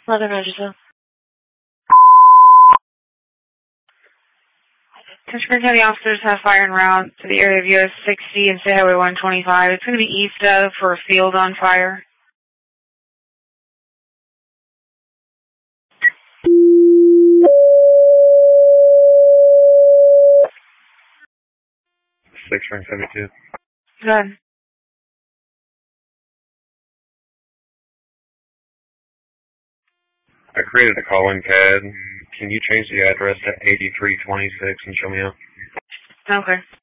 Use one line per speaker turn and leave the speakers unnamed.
Mother Register. Pittsburgh County officers have fire en route to the area of US 60 and State Highway 125. It's going to be east of for a field on fire.
Six ring 72.
Go ahead.
I created a call-in CAD. Can you change the address to 8326 and show me out?
Okay.